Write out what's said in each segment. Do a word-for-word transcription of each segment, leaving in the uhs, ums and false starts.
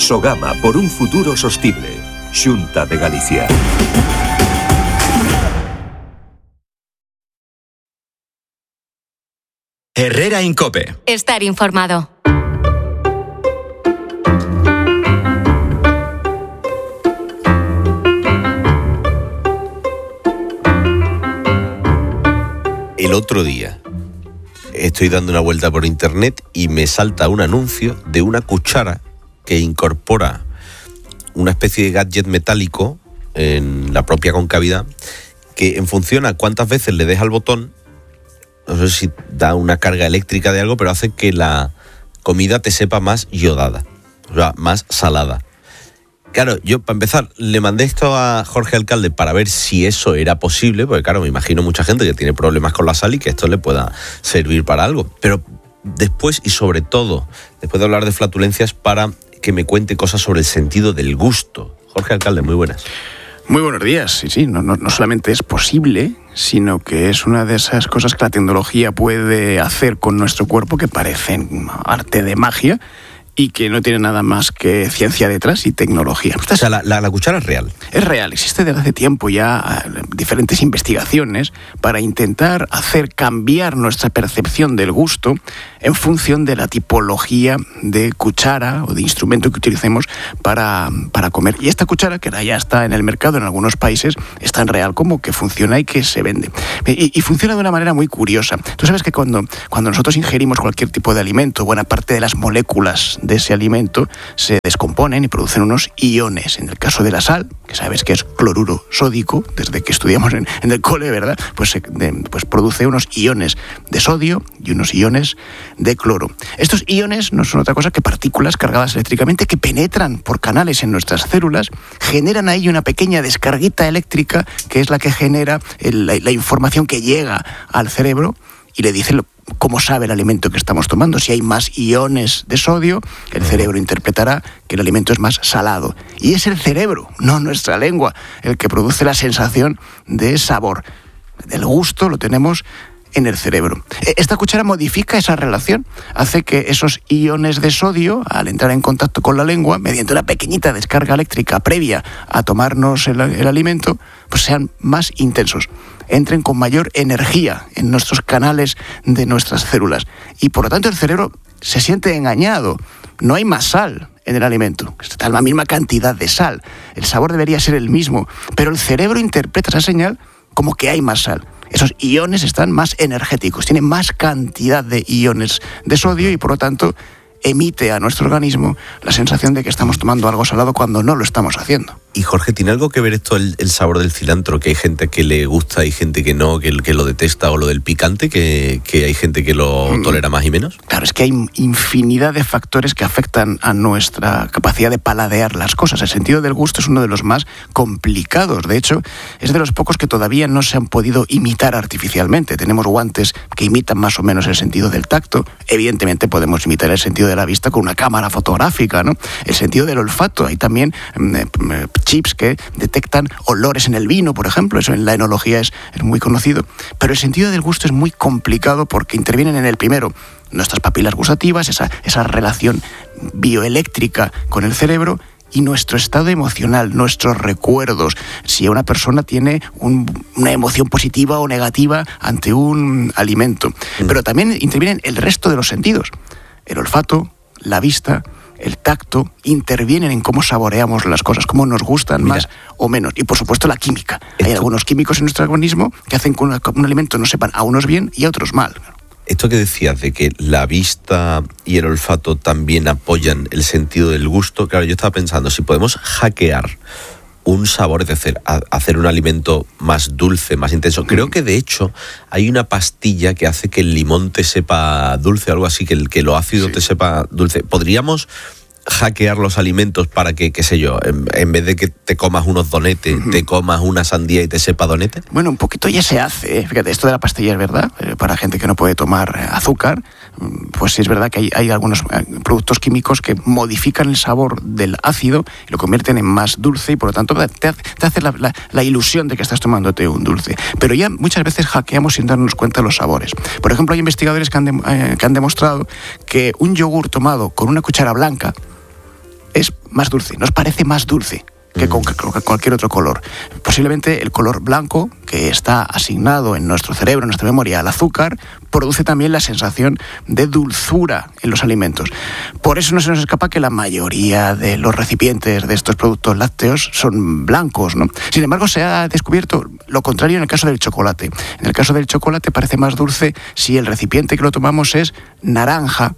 Sogama por un futuro sostible. Xunta de Galicia. Herrera en COPE. Estar informado. El otro día estoy dando una vuelta por internet y me salta un anuncio de una cuchara que incorpora una especie de gadget metálico en la propia concavidad que, en función a cuántas veces le des al botón, no sé si da una carga eléctrica de algo, pero hace que la comida te sepa más yodada, o sea, más salada. Claro, yo para empezar le mandé esto a Jorge Alcalde para ver si eso era posible, porque claro, me imagino mucha gente que tiene problemas con la sal y que esto le pueda servir para algo. Pero después, y sobre todo, después de hablar de flatulencias, para que me cuente cosas sobre el sentido del gusto. Jorge Alcalde, muy buenas. Muy buenos días. Sí, sí, no, no, no solamente es posible, sino que es una de esas cosas que la tecnología puede hacer con nuestro cuerpo que parecen arte de magia y que no tiene nada más que ciencia detrás y tecnología. O sea, la, la, la cuchara es real. Es real. Existe desde hace tiempo ya diferentes investigaciones para intentar hacer cambiar nuestra percepción del gusto en función de la tipología de cuchara o de instrumento que utilicemos para, para comer. Y esta cuchara, que ya está en el mercado en algunos países, es tan real como que funciona y que se vende. Y, y funciona de una manera muy curiosa. Tú sabes que cuando, cuando nosotros ingerimos cualquier tipo de alimento, buena parte de las moléculas de ese alimento se descomponen y producen unos iones. En el caso de la sal, que sabes que es cloruro sódico, desde que estudiamos en, en el cole, ¿verdad? Pues, de, pues produce unos iones de sodio y unos iones de cloro. Estos iones no son otra cosa que partículas cargadas eléctricamente que penetran por canales en nuestras células, generan ahí una pequeña descarguita eléctrica que es la que genera el, la, la información que llega al cerebro y le dice cómo sabe el alimento que estamos tomando. Si hay más iones de sodio, el cerebro interpretará que el alimento es más salado. Y es el cerebro, no nuestra lengua, el que produce la sensación de sabor. El gusto lo tenemos en el cerebro. Esta cuchara modifica esa relación, hace que esos iones de sodio, al entrar en contacto con la lengua, mediante una pequeñita descarga eléctrica previa a tomarnos el, el alimento, pues sean más intensos, entren con mayor energía en nuestros canales de nuestras células. Y por lo tanto el cerebro se siente engañado. No hay más sal en el alimento, está la misma cantidad de sal. El sabor debería ser el mismo, pero el cerebro interpreta esa señal como que hay más sal. Esos iones están más energéticos, tienen más cantidad de iones de sodio y por lo tanto emite a nuestro organismo la sensación de que estamos tomando algo salado cuando no lo estamos haciendo. Y Jorge, ¿tiene algo que ver esto el, el sabor del cilantro? Que hay gente que le gusta y gente que no, que, que lo detesta, o lo del picante, que, que hay gente que lo tolera más y menos. Claro, es que hay infinidad de factores que afectan a nuestra capacidad de paladear las cosas. El sentido del gusto es uno de los más complicados. De hecho, es de los pocos que todavía no se han podido imitar artificialmente. Tenemos guantes que imitan más o menos el sentido del tacto. Evidentemente podemos imitar el sentido de la vista con una cámara fotográfica, ¿no? El sentido del olfato. Hay también eh, chips que detectan olores en el vino, por ejemplo. Eso en la enología es, es muy conocido. Pero el sentido del gusto es muy complicado porque intervienen en el primero nuestras papilas gustativas, esa, esa relación bioeléctrica con el cerebro, y nuestro estado emocional, nuestros recuerdos. Si una persona tiene un, una emoción positiva o negativa ante un alimento. Pero también intervienen el resto de los sentidos. El olfato, la vista, el tacto, intervienen en cómo saboreamos las cosas, cómo nos gustan Mira, más o menos. Y por supuesto la química. Esto, Hay algunos químicos en nuestro organismo que hacen que una, un alimento nos sepan a unos bien y a otros mal. Esto que decías de que la vista y el olfato también apoyan el sentido del gusto, claro, yo estaba pensando, si podemos hackear un sabor, es decir, hacer un alimento más dulce, más intenso. Creo que de hecho hay una pastilla que hace que el limón te sepa dulce, algo así, que, el, que lo ácido sí. te sepa dulce. ¿Podríamos hackear los alimentos para que, qué sé yo, en, en vez de que te comas unos donetes, uh-huh. te comas una sandía y te sepa donete? Bueno, un poquito ya se hace, ¿eh? Fíjate, esto de la pastilla es verdad, eh, para gente que no puede tomar eh, azúcar, pues sí es verdad que hay, hay algunos eh, productos químicos que modifican el sabor del ácido y lo convierten en más dulce y por lo tanto te, te hace la, la, la ilusión de que estás tomándote un dulce. Pero ya muchas veces hackeamos sin darnos cuenta de los sabores. Por ejemplo, hay investigadores que han, de, eh, que han demostrado que un yogur tomado con una cuchara blanca es más dulce, nos parece más dulce que con cualquier otro color. Posiblemente el color blanco, que está asignado en nuestro cerebro, en nuestra memoria, al azúcar, produce también la sensación de dulzura en los alimentos. Por eso no se nos escapa que la mayoría de los recipientes de estos productos lácteos son blancos, ¿no? Sin embargo, se ha descubierto lo contrario en el caso del chocolate. En el caso del chocolate parece más dulce si el recipiente que lo tomamos es naranja,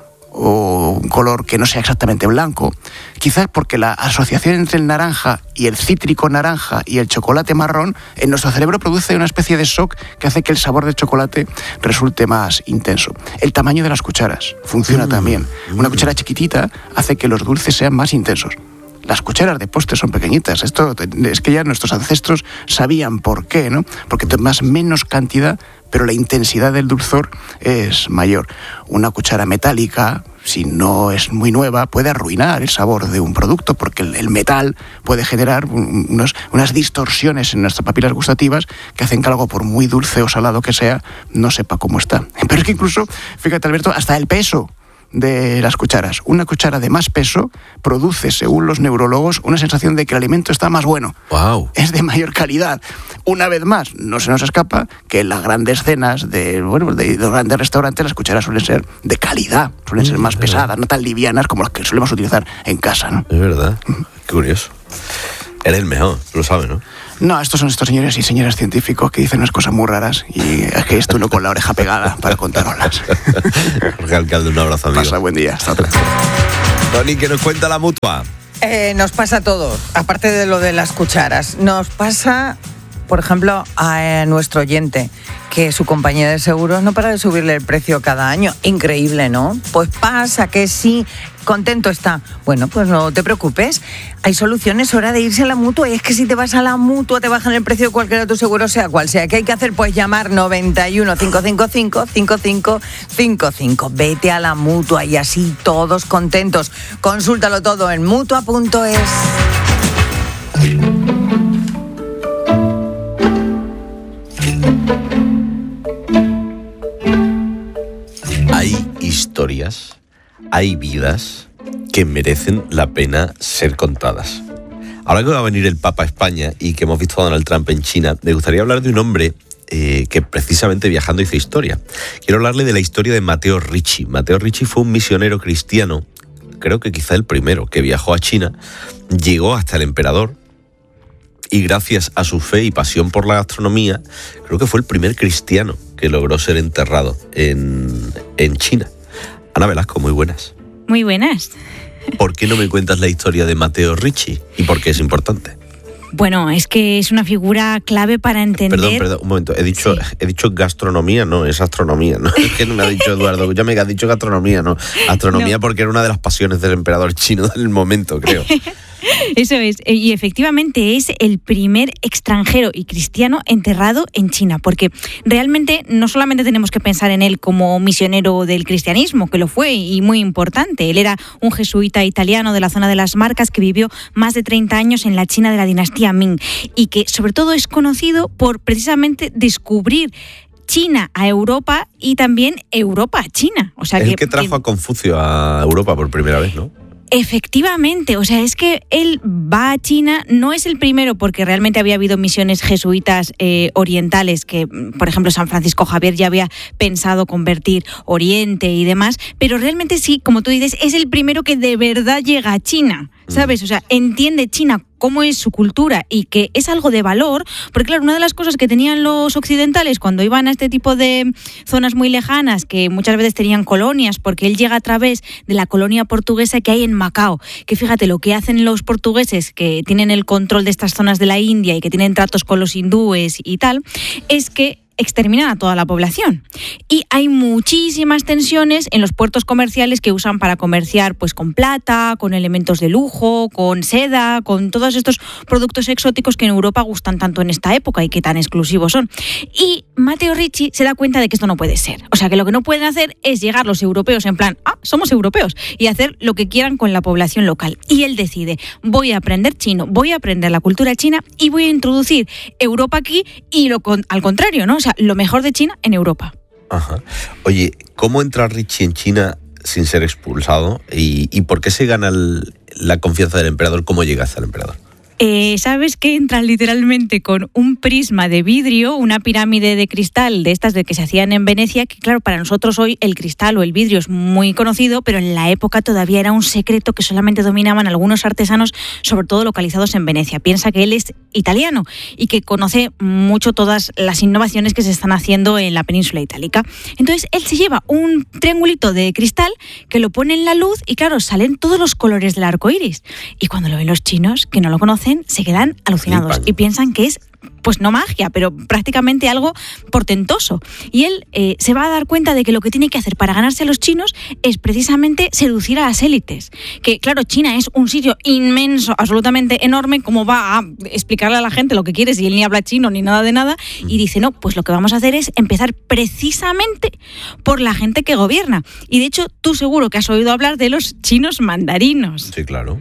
o un color que no sea exactamente blanco, quizás porque la asociación entre el naranja y el cítrico naranja y el chocolate marrón en nuestro cerebro produce una especie de shock que hace que el sabor del chocolate resulte más intenso. El tamaño de las cucharas funciona mm, también. Una cuchara chiquitita hace que los dulces sean más intensos. Las cucharas de postre son pequeñitas. Esto es que ya nuestros ancestros sabían por qué, ¿no? Porque tomas menos cantidad, pero la intensidad del dulzor es mayor. Una cuchara metálica, si no es muy nueva, puede arruinar el sabor de un producto, porque el, el metal puede generar unos, unas distorsiones en nuestras papilas gustativas que hacen que algo, por muy dulce o salado que sea, no sepa cómo está. Pero es que incluso, fíjate, Alberto, hasta el peso de las cucharas. Una cuchara de más peso produce, según los neurólogos, una sensación de que el alimento está más bueno. Wow. Es de mayor calidad. Una vez más, no se nos escapa que en las grandes cenas de, bueno, de, de los grandes restaurantes las cucharas suelen ser de calidad, suelen ser más pesadas, no tan livianas como las que solemos utilizar en casa, ¿no? Es verdad. Qué curioso. Eres el mejor, lo sabes, ¿no? No, estos son estos señores y señoras científicos que dicen unas cosas muy raras y es que estoy uno con la oreja pegada para contaroslas. Jorge Alcalde, un abrazo, amigo. Pasa buen día. Hasta otra. Tony, ¿qué nos cuenta la Mutua? Eh, nos pasa todo, aparte de lo de las cucharas. Nos pasa, por ejemplo, a nuestro oyente, que su compañía de seguros no para de subirle el precio cada año. Increíble, ¿no? Pues pasa que sí, contento está. Bueno, pues no te preocupes, hay soluciones, hora de irse a la Mutua. Y es que si te vas a la Mutua te bajan el precio de cualquier otro seguro, sea cual sea. ¿Qué hay que hacer? Pues llamar noventa y uno, cinco cinco cinco, cinco cinco cinco cinco. Vete a la Mutua y así todos contentos. Consúltalo todo en mutua punto es. Hay historias, hay vidas que merecen la pena ser contadas. Ahora que va a venir el Papa a España y que hemos visto a Donald Trump en China, me gustaría hablar de un hombre eh, que precisamente viajando hizo historia. Quiero hablarle de la historia de Matteo Ricci. Matteo Ricci fue un misionero cristiano, creo que quizá el primero, que viajó a China, llegó hasta el emperador y gracias a su fe y pasión por la gastronomía, creo que fue el primer cristiano que logró ser enterrado en, en China. Ana Velasco, muy buenas. Muy buenas. ¿Por qué no me cuentas la historia de Matteo Ricci y por qué es importante? Bueno, es que es una figura clave para entender... Perdón, perdón, un momento. He dicho, sí. he dicho gastronomía, no, es astronomía, ¿no? Es que no me ha dicho Eduardo, ya me ha dicho gastronomía, ¿no? Astronomía no. Porque era una de las pasiones del emperador chino del momento, creo. Eso es, y efectivamente es el primer extranjero y cristiano enterrado en China, porque realmente no solamente tenemos que pensar en él como misionero del cristianismo, que lo fue y muy importante. Él era un jesuita italiano de la zona de las Marcas que vivió más de treinta años en la China de la dinastía Ming y que sobre todo es conocido por precisamente descubrir China a Europa y también Europa a China. O sea, es que, el que trajo que... a Confucio a Europa por primera vez, ¿no? Efectivamente, o sea, es que él va a China, no es el primero porque realmente había habido misiones jesuitas eh, orientales que, por ejemplo, San Francisco Javier ya había pensado convertir Oriente y demás, pero realmente sí, como tú dices, es el primero que de verdad llega a China, ¿sabes? O sea, entiende China cómo es su cultura y que es algo de valor, porque claro, una de las cosas que tenían los occidentales cuando iban a este tipo de zonas muy lejanas, que muchas veces tenían colonias, porque él llega a través de la colonia portuguesa que hay en Macao, que fíjate lo que hacen los portugueses que tienen el control de estas zonas de la India y que tienen tratos con los hindúes y tal, es que exterminan a toda la población. Y hay muchísimas tensiones en los puertos comerciales que usan para comerciar pues con plata, con elementos de lujo, con seda, con todos estos productos exóticos que en Europa gustan tanto en esta época y que tan exclusivos son. Y Matteo Ricci se da cuenta de que esto no puede ser. O sea, que lo que no pueden hacer es llegar los europeos en plan, ah, somos europeos, y hacer lo que quieran con la población local. Y él decide, voy a aprender chino, voy a aprender la cultura china y voy a introducir Europa aquí y lo con, al contrario, ¿no? O sea, lo mejor de China en Europa. Ajá. Oye, ¿cómo entra Ricci en China sin ser expulsado? ¿Y, y por qué se gana el, la confianza del emperador, ¿cómo llega hasta el emperador? Eh, ¿Sabes que entran literalmente con un prisma de vidrio, una pirámide de cristal de estas de que se hacían en Venecia? Que claro, para nosotros hoy el cristal o el vidrio es muy conocido, pero en la época todavía era un secreto que solamente dominaban algunos artesanos, sobre todo localizados en Venecia. Piensa que él es italiano y que conoce mucho todas las innovaciones que se están haciendo en la península itálica. Entonces él se lleva un triangulito de cristal que lo pone en la luz y claro, salen todos los colores del arco iris. Y cuando lo ven los chinos, que no lo conocen, se quedan alucinados y piensan que es, pues no magia, pero prácticamente algo portentoso. Y él eh, se va a dar cuenta de que lo que tiene que hacer para ganarse a los chinos es precisamente seducir a las élites. Que claro, China es un sitio inmenso, absolutamente enorme, ¿cómo va a explicarle a la gente lo que quiere si él ni habla chino ni nada de nada? Y dice, no, pues lo que vamos a hacer es empezar precisamente por la gente que gobierna. Y de hecho, tú seguro que has oído hablar de los chinos mandarinos. Sí, claro.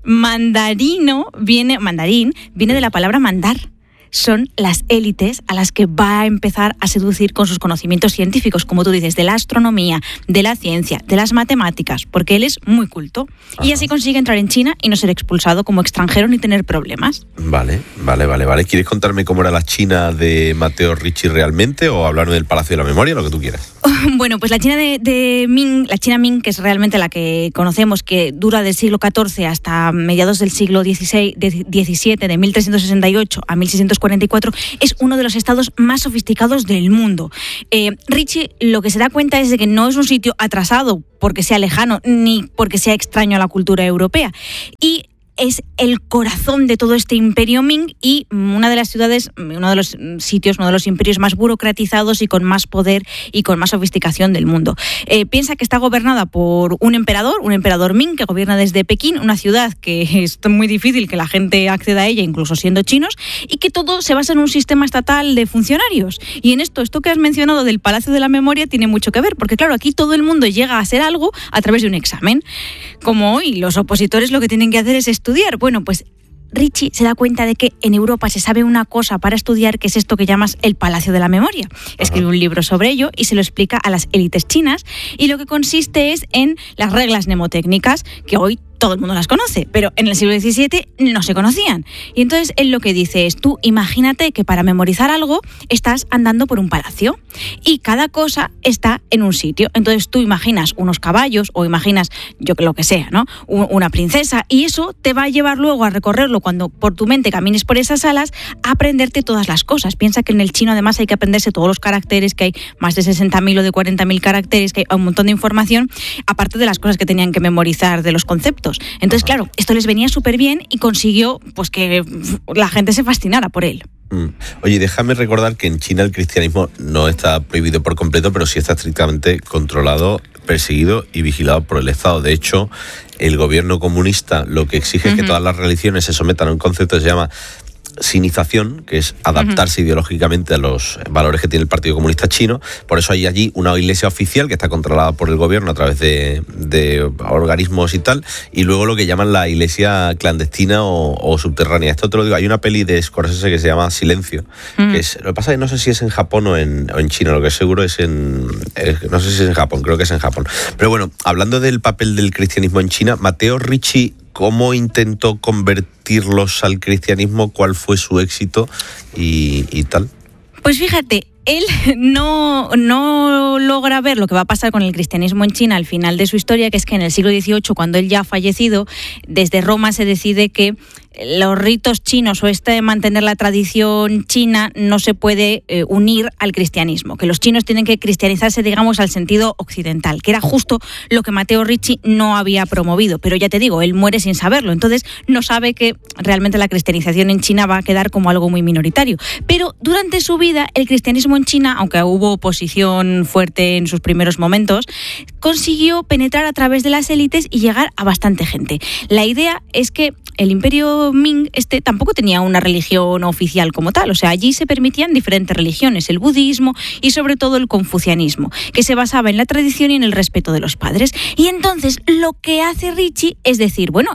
Mandarino viene, mandarín viene de la palabra mandar. Son las élites a las que va a empezar a seducir con sus conocimientos científicos, como tú dices, de la astronomía, de la ciencia, de las matemáticas, porque él es muy culto. Ajá. Y así consigue entrar en China y no ser expulsado como extranjero ni tener problemas. Vale, vale, vale, vale. ¿Quieres contarme cómo era la China de Matteo Ricci realmente o hablarme del Palacio de la Memoria, lo que tú quieras? Bueno, pues la China de, de Ming, la China Ming, que es realmente la que conocemos, que dura del siglo catorce hasta mediados del siglo dieciséis, de, diecisiete, de mil trescientos sesenta y ocho a mil seiscientos cuarenta y cuatro, es uno de los estados más sofisticados del mundo. Eh, Ricci lo que se da cuenta es de que no es un sitio atrasado porque sea lejano ni porque sea extraño a la cultura europea. Y es el corazón de todo este imperio Ming y una de las ciudades, uno de los sitios, uno de los imperios más burocratizados y con más poder y con más sofisticación del mundo. Eh, piensa que está gobernada por un emperador, un emperador Ming que gobierna desde Pekín, una ciudad que es muy difícil que la gente acceda a ella, incluso siendo chinos, y que todo se basa en un sistema estatal de funcionarios. Y en esto, esto que has mencionado del Palacio de la Memoria tiene mucho que ver, porque claro, aquí todo el mundo llega a ser algo a través de un examen. Como hoy, los opositores lo que tienen que hacer es estudiar. Bueno, pues Ricci se da cuenta de que en Europa se sabe una cosa para estudiar, que es esto que llamas el Palacio de la Memoria. Escribe un libro sobre ello y se lo explica a las élites chinas, y lo que consiste es en las reglas mnemotécnicas, que hoy todo el mundo las conoce, pero en el siglo diecisiete no se conocían. Y entonces él lo que dice es, tú imagínate que para memorizar algo estás andando por un palacio y cada cosa está en un sitio. Entonces tú imaginas unos caballos o imaginas, yo que lo que sea, ¿no? Una princesa, y eso te va a llevar luego a recorrerlo cuando por tu mente camines por esas salas, a aprenderte todas las cosas. Piensa que en el chino además hay que aprenderse todos los caracteres, que hay más de sesenta mil o de cuarenta mil caracteres, que hay un montón de información, aparte de las cosas que tenían que memorizar de los conceptos. Entonces, claro, esto les venía súper bien y consiguió pues que la gente se fascinara por él. Mm. Oye, déjame recordar que en China el cristianismo no está prohibido por completo, pero sí está estrictamente controlado, perseguido y vigilado por el Estado. De hecho, el gobierno comunista lo que exige uh-huh. es que todas las religiones se sometan a un concepto que se llama sinización, que es adaptarse uh-huh. ideológicamente a los valores que tiene el Partido Comunista Chino. Por eso hay allí una iglesia oficial que está controlada por el gobierno a través de, de organismos y tal, y luego lo que llaman la iglesia clandestina o, o subterránea. Esto te lo digo, hay una peli de Scorsese que se llama Silencio, uh-huh. que es, lo que pasa es que no sé si es en Japón o en, o en China, lo que es seguro es en, es, no sé si es en Japón, creo que es en Japón. Pero bueno, hablando del papel del cristianismo en China, Matteo Ricci, ¿cómo intentó convertirlos al cristianismo? ¿Cuál fue su éxito y, y tal? Pues fíjate, él no, no logra ver lo que va a pasar con el cristianismo en China al final de su historia, que es que en el siglo dieciocho, cuando él ya ha fallecido, desde Roma se decide que los ritos chinos o este de mantener la tradición china no se puede eh, unir al cristianismo, que los chinos tienen que cristianizarse, digamos, al sentido occidental, que era justo lo que Matteo Ricci no había promovido. Pero ya te digo, él muere sin saberlo, entonces no sabe que realmente la cristianización en China va a quedar como algo muy minoritario. Pero durante su vida, el cristianismo en China, aunque hubo oposición fuerte en sus primeros momentos, consiguió penetrar a través de las élites y llegar a bastante gente. La idea es que el imperio Ming este tampoco tenía una religión oficial como tal, o sea, allí se permitían diferentes religiones, el budismo y sobre todo el confucianismo, que se basaba en la tradición y en el respeto de los padres. Y entonces lo que hace Ricci es decir, bueno, es que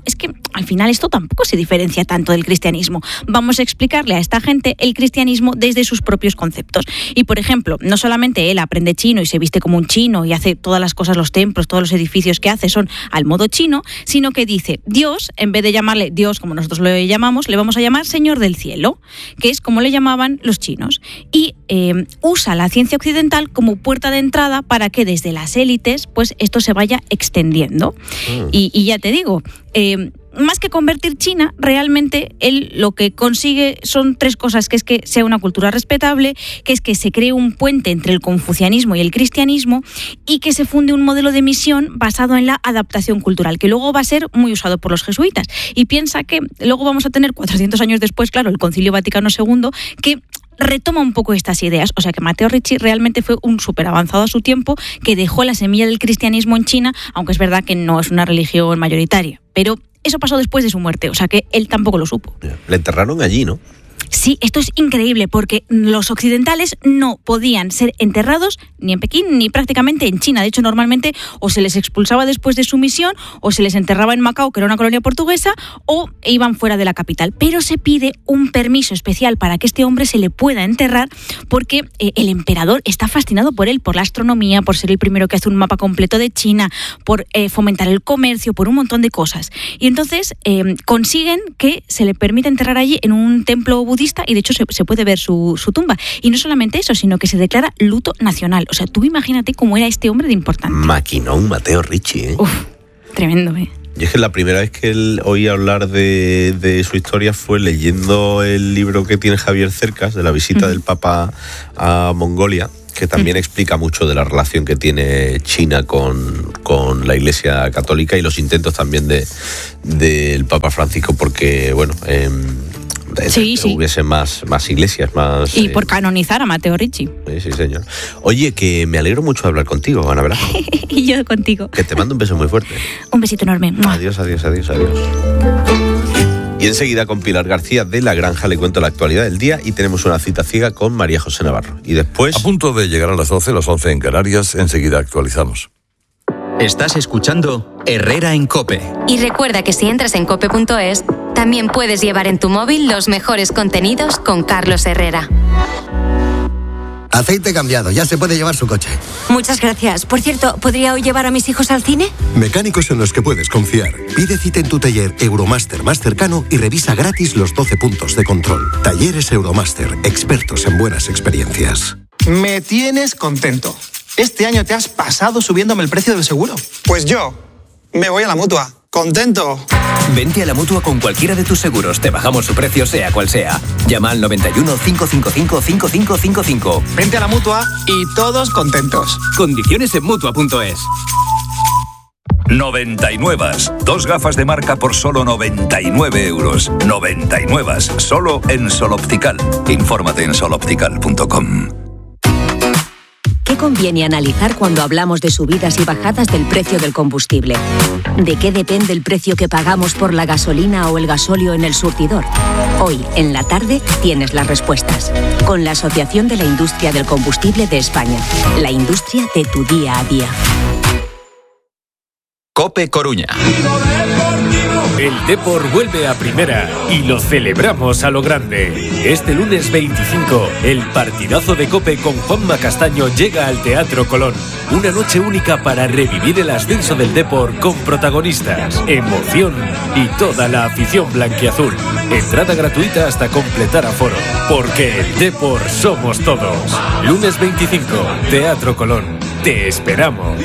al final esto tampoco se diferencia tanto del cristianismo. Vamos a explicarle a esta gente el cristianismo desde sus propios conceptos. Y, por ejemplo, no solamente él aprende chino y se viste como un chino y hace todas las cosas, los templos, todos los edificios que hace son al modo chino, sino que dice, Dios, en vez de llamarle Dios como nosotros lo llamamos, le vamos a llamar Señor del Cielo, que es como le llamaban los chinos. Y eh, usa la ciencia occidental como puerta de entrada para que desde las élites pues esto se vaya extendiendo. Mm. Y, y ya te digo, eh, más que convertir China, realmente él lo que consigue son tres cosas, que es que sea una cultura respetable, que es que se cree un puente entre el confucianismo y el cristianismo y que se funde un modelo de misión basado en la adaptación cultural, que luego va a ser muy usado por los jesuitas. Y piensa que luego vamos a tener cuatrocientos años después, claro, el Concilio Vaticano segundo, que retoma un poco estas ideas. O sea que Matteo Ricci realmente fue un súper avanzado a su tiempo, que dejó la semilla del cristianismo en China, aunque es verdad que no es una religión mayoritaria. Pero eso pasó después de su muerte, o sea que él tampoco lo supo. Le enterraron allí, ¿no? Sí, esto es increíble porque los occidentales no podían ser enterrados ni en Pekín ni prácticamente en China. De hecho, normalmente o se les expulsaba después de su misión o se les enterraba en Macao, que era una colonia portuguesa, o iban fuera de la capital. Pero se pide un permiso especial para que este hombre se le pueda enterrar porque eh, el emperador está fascinado por él, por la astronomía, por ser el primero que hace un mapa completo de China, por eh, fomentar el comercio, por un montón de cosas. Y entonces eh, consiguen que se le permita enterrar allí en un templo budista, y de hecho se, se puede ver su, su tumba. Y no solamente eso, sino que se declara luto nacional. O sea, tú imagínate cómo era este hombre de importante. Maquinón, Matteo Ricci, ¿eh? Uf, tremendo, ¿eh? Y es que la primera vez que él oí hablar de, de su historia fue leyendo el libro que tiene Javier Cercas, de la visita uh-huh. del Papa a Mongolia, que también uh-huh. explica mucho de la relación que tiene China con, con la Iglesia Católica y los intentos también de del Papa Francisco, porque, bueno... Eh, Sí, sí. hubiese más, más iglesias, más... Y eh... por canonizar a Matteo Ricci. Sí, sí, señor. Oye, que me alegro mucho de hablar contigo, Ana Velasco. Y yo contigo. Que te mando un beso muy fuerte. Un besito enorme. Adiós, adiós, adiós, adiós. Y enseguida con Pilar García de La Granja le cuento la actualidad del día y tenemos una cita ciega con María José Navarro. Y después... A punto de llegar a las doce, las once en Canarias, enseguida actualizamos. Estás escuchando Herrera en COPE. Y recuerda que si entras en cope punto es, también puedes llevar en tu móvil los mejores contenidos con Carlos Herrera. Aceite cambiado, ya se puede llevar su coche. Muchas gracias. Por cierto, ¿podría hoy llevar a mis hijos al cine? Mecánicos en los que puedes confiar. Pide cita en tu taller Euromaster más cercano y revisa gratis los doce puntos de control. Talleres Euromaster, expertos en buenas experiencias. Me tienes contento. Este año te has pasado subiéndome el precio del seguro. Pues yo me voy a la Mutua. ¡Contento! Vente a la Mutua con cualquiera de tus seguros. Te bajamos su precio, sea cual sea. Llama al noventa y uno, cinco cinco cinco, cinco cinco cinco cinco. Vente a la Mutua y todos contentos. Condiciones en Mutua punto es. noventa y nueve. Dos gafas de marca por solo noventa y nueve euros. noventa y nueve. Solo en Sol Optical. Infórmate en sol optical punto com. ¿Qué conviene analizar cuando hablamos de subidas y bajadas del precio del combustible? ¿De qué depende el precio que pagamos por la gasolina o el gasóleo en el surtidor? Hoy, en la tarde, tienes las respuestas. Con la Asociación de la Industria del Combustible de España. La industria de tu día a día. COPE Coruña. El Depor vuelve a primera y lo celebramos a lo grande. Este lunes veinticinco, el partidazo de COPE con Juanma Castaño llega al Teatro Colón. Una noche única para revivir el ascenso del Depor con protagonistas, emoción y toda la afición blanquiazul. Entrada gratuita hasta completar aforo. Porque el Depor somos todos. Lunes veinticinco, Teatro Colón. Te esperamos.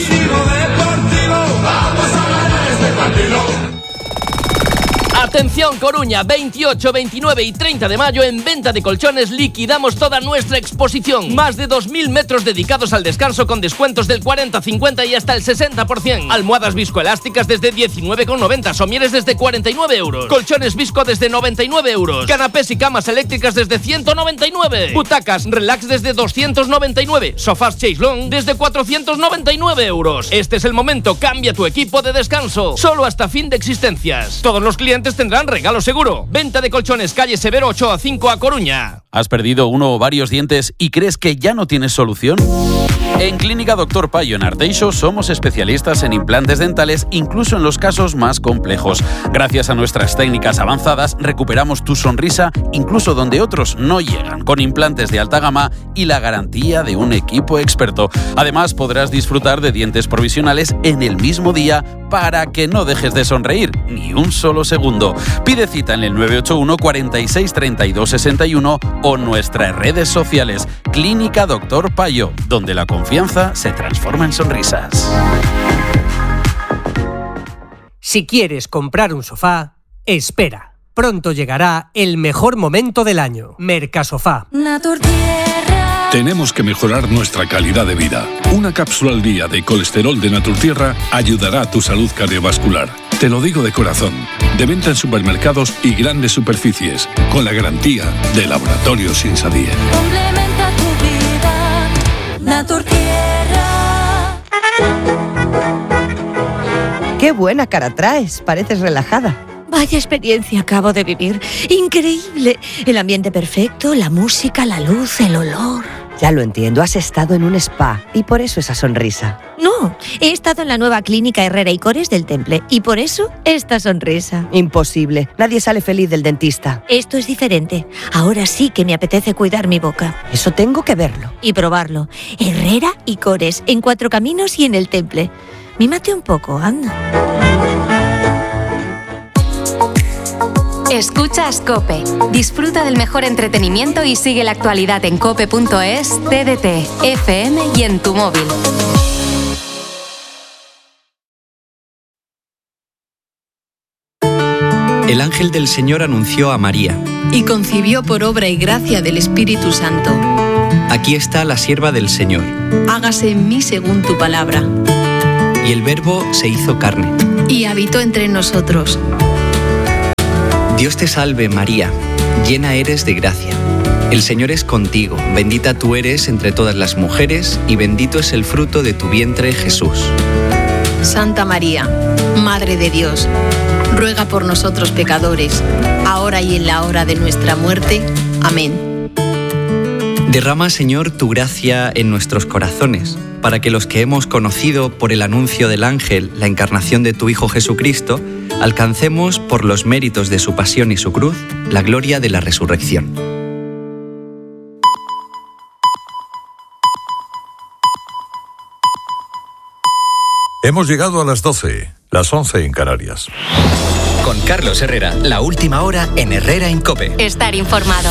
Atención Coruña, veintiocho, veintinueve y treinta de mayo en Venta de Colchones liquidamos toda nuestra exposición. Más de dos mil metros dedicados al descanso con descuentos del cuarenta, cincuenta y hasta el sesenta por ciento. Almohadas viscoelásticas desde diecinueve con noventa, somieres desde cuarenta y nueve euros. Colchones visco desde noventa y nueve euros. Canapés y camas eléctricas desde ciento noventa y nueve. Butacas relax desde doscientos noventa y nueve. Sofás Chaiselong desde cuatrocientos noventa y nueve euros. Este es el momento, cambia tu equipo de descanso. Solo hasta fin de existencias. Todos los clientes tendrán regalo seguro. Venta de colchones, calle Severo ocho a cinco a Coruña. ¿Has perdido uno o varios dientes y crees que ya no tienes solución? En Clínica Doctor Payo en Arteixo somos especialistas en implantes dentales, incluso en los casos más complejos. Gracias a nuestras técnicas avanzadas recuperamos tu sonrisa incluso donde otros no llegan, con implantes de alta gama y la garantía de un equipo experto. Además podrás disfrutar de dientes provisionales en el mismo día para que no dejes de sonreír ni un solo segundo. Pide cita en el nueve ocho uno, cuarenta y seis, treinta y dos, sesenta y uno o nuestras redes sociales. Clínica Doctor Payo, donde la confianza se transforma en sonrisas. Si quieres comprar un sofá, espera. Pronto llegará el mejor momento del año. Mercasofá. Tenemos que mejorar nuestra calidad de vida. Una cápsula al día de colesterol de Naturtierra ayudará a tu salud cardiovascular. Te lo digo de corazón. De venta en supermercados y grandes superficies, con la garantía de Laboratorios Insadie. Complementa tu vida, Naturtierra. Qué buena cara traes, pareces relajada. Vaya experiencia acabo de vivir. Increíble. El ambiente perfecto, la música, la luz, el olor. Ya lo entiendo, has estado en un spa y por eso esa sonrisa. No, he estado en la nueva clínica Herrera y Cores del Temple y por eso esta sonrisa. Imposible, nadie sale feliz del dentista. Esto es diferente. Ahora sí que me apetece cuidar mi boca. Eso tengo que verlo. Y probarlo. Herrera y Cores, en Cuatro Caminos y en el Temple. Mímate un poco, anda. Escuchas COPE. Disfruta del mejor entretenimiento y sigue la actualidad en cope punto es, T D T, F M y en tu móvil. El ángel del Señor anunció a María. Y concibió por obra y gracia del Espíritu Santo. Aquí está la sierva del Señor. Hágase en mí según tu palabra. Y el Verbo se hizo carne. Y habitó entre nosotros. Dios te salve María, llena eres de gracia. El Señor es contigo, bendita tú eres entre todas las mujeres y bendito es el fruto de tu vientre Jesús. Santa María, Madre de Dios, ruega por nosotros pecadores, ahora y en la hora de nuestra muerte. Amén. Derrama, Señor, tu gracia en nuestros corazones, para que los que hemos conocido por el anuncio del ángel la encarnación de tu Hijo Jesucristo, alcancemos por los méritos de su pasión y su cruz la gloria de la resurrección. Hemos llegado a las doce, las once en Canarias. Con Carlos Herrera, la última hora en Herrera en COPE. Estar informado.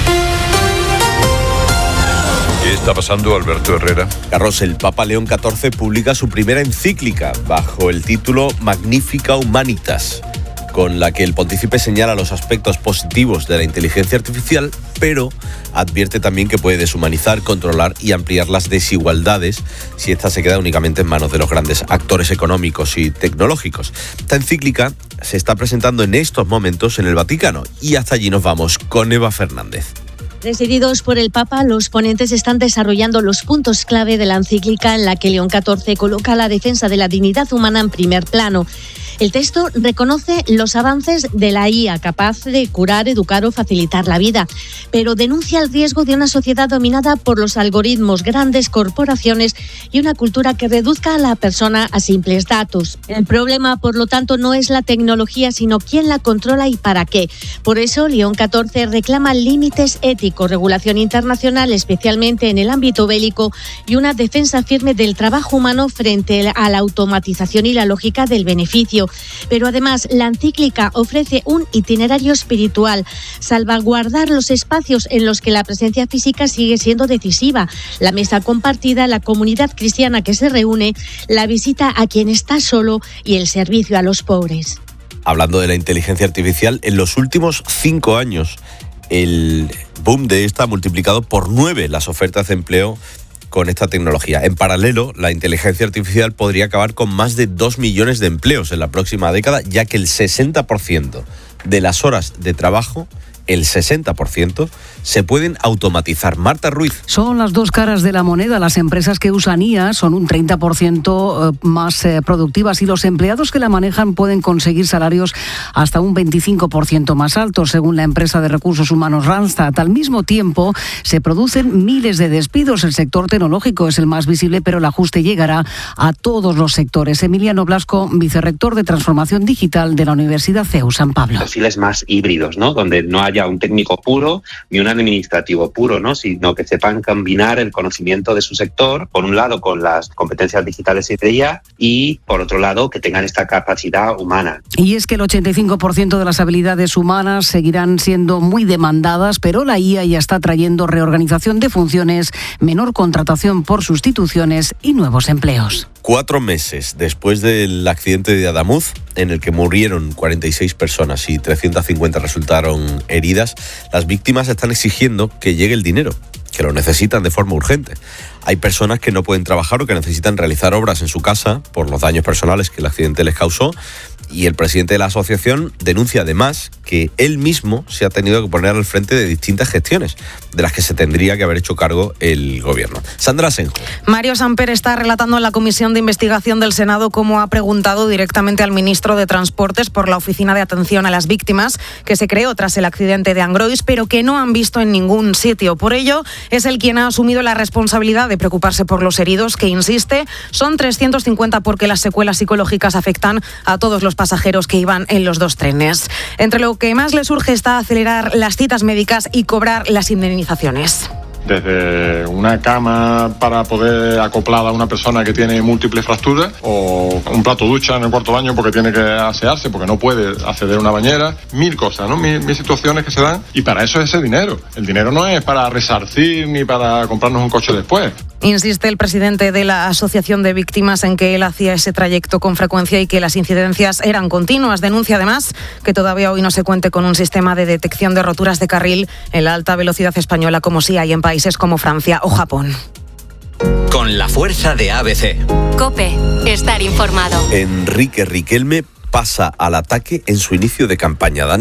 ¿Qué está pasando, Alberto Herrera? Carlos, el Papa León catorce publica su primera encíclica bajo el título Magnificat Humanitas, con la que el pontífice señala los aspectos positivos de la inteligencia artificial, pero advierte también que puede deshumanizar, controlar y ampliar las desigualdades si ésta se queda únicamente en manos de los grandes actores económicos y tecnológicos. Esta encíclica se está presentando en estos momentos en el Vaticano y hasta allí nos vamos con Eva Fernández. Presididos por el Papa, los ponentes están desarrollando los puntos clave de la encíclica en la que León catorce coloca la defensa de la dignidad humana en primer plano. El texto reconoce los avances de la I A capaz de curar, educar o facilitar la vida, pero denuncia el riesgo de una sociedad dominada por los algoritmos, grandes corporaciones y una cultura que reduzca a la persona a simples datos. El problema, por lo tanto, no es la tecnología, sino quién la controla y para qué. Por eso, León catorce reclama límites éticos, regulación internacional, especialmente en el ámbito bélico, y una defensa firme del trabajo humano frente a la automatización y la lógica del beneficio. Pero además, la encíclica ofrece un itinerario espiritual, salvaguardar los espacios en los que la presencia física sigue siendo decisiva, la mesa compartida, la comunidad cristiana que se reúne, la visita a quien está solo y el servicio a los pobres. Hablando de la inteligencia artificial, en los últimos cinco años, el boom de esta ha multiplicado por nueve las ofertas de empleo con esta tecnología. En paralelo, la inteligencia artificial podría acabar con más de dos millones de empleos en la próxima década, ya que el sesenta por ciento de las horas de trabajo el sesenta por ciento, se pueden automatizar. Marta Ruiz. Son las dos caras de la moneda. Las empresas que usan I A son un treinta por ciento más productivas y los empleados que la manejan pueden conseguir salarios hasta un veinticinco por ciento más altos, según la empresa de recursos humanos Randstad. Al mismo tiempo, se producen miles de despidos. El sector tecnológico es el más visible, pero el ajuste llegará a todos los sectores. Emiliano Blasco, vicerrector de Transformación Digital de la Universidad C E U San Pablo. Perfiles más híbridos, ¿no? Donde no haya un técnico puro ni un administrativo puro, ¿no? Sino que sepan combinar el conocimiento de su sector, por un lado con las competencias digitales y de I A, y por otro lado que tengan esta capacidad humana. Y es que el ochenta y cinco por ciento de las habilidades humanas seguirán siendo muy demandadas, pero la I A ya está trayendo reorganización de funciones, menor contratación por sustituciones y nuevos empleos. Cuatro meses después del accidente de Adamuz, en el que murieron cuarenta y seis personas y trescientas cincuenta resultaron heridas, las víctimas están exigiendo que llegue el dinero, que lo necesitan de forma urgente. Hay personas que no pueden trabajar o que necesitan realizar obras en su casa por los daños personales que el accidente les causó, y el presidente de la asociación denuncia además que él mismo se ha tenido que poner al frente de distintas gestiones de las que se tendría que haber hecho cargo el gobierno. Sandra Senjo. Mario Samper está relatando en la Comisión de Investigación del Senado cómo ha preguntado directamente al ministro de Transportes por la Oficina de Atención a las Víctimas, que se creó tras el accidente de Angrois, pero que no han visto en ningún sitio. Por ello, es él quien ha asumido la responsabilidad de preocuparse por los heridos, que, insiste, son trescientos cincuenta porque las secuelas psicológicas afectan a todos los pasajeros que iban en los dos trenes. Entre lo que más les urge está acelerar las citas médicas y cobrar las indemnizaciones. Desde una cama para poder acoplar a una persona que tiene múltiples fracturas, o un plato ducha en el cuarto baño porque tiene que asearse, porque no puede acceder a una bañera, mil cosas, ¿no? Mil, mil situaciones que se dan, y para eso es ese dinero. El dinero no es para resarcir ni para comprarnos un coche después. Insiste el presidente de la Asociación de Víctimas en que él hacía ese trayecto con frecuencia y que las incidencias eran continuas. Denuncia además que todavía hoy no se cuente con un sistema de detección de roturas de carril en la alta velocidad española, como sí hay en países como Francia o Japón. Con la fuerza de A B C. COPE. Estar informado. Enrique Riquelme pasa al ataque en su inicio de campaña.